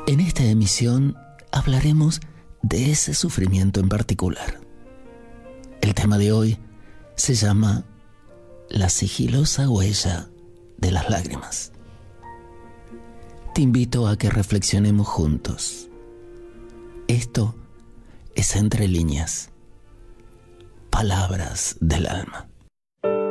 En esta emisión hablaremos de ese sufrimiento en particular. El tema de hoy se llama La sigilosa huella de las lágrimas. Te invito a que reflexionemos juntos. Esto es Entre Líneas, palabras del alma.